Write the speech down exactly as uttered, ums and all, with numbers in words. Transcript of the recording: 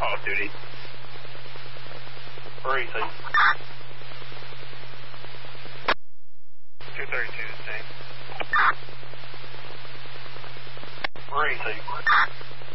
Off duty. Where is he? two thirty-two, same. Where is he?